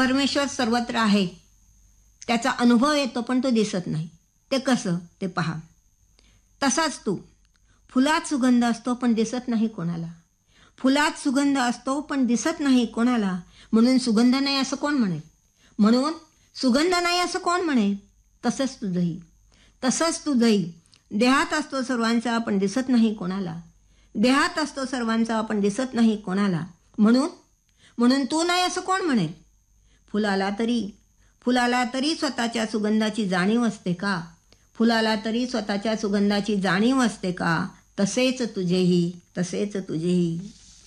परमेश्वर सर्वत्र आहे, त्याचा अनुभव येतो, पण तो दिसत नाही. ते कसं ते पहा. तसाच तू, फुलात सुगंध असतो पण दिसत नाही कोणाला. फुलात सुगंध असतो पण दिसत नाही कोणाला, म्हणून सुगंध नाही असं कोण म्हणेल? म्हणून सुगंध नाही असं कोण म्हणेल? तसंच तुझंही देहात असतो सर्वांचा पण दिसत नाही कोणाला. देहात असतो सर्वांचा पण दिसत नाही कोणाला, म्हणून तू नाही असं कोण म्हणेल? फुलाला तरी स्वतःच्या सुगंधाची जाणीव असते का? फुलाला तरी स्वतःच्या सुगंधाची जाणीव असते का? तसेच तुझेही